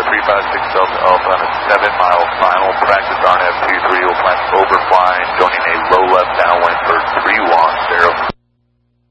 356 Delta Alpha on a 7-mile final practice RNF 23 will plan overflying, joining a low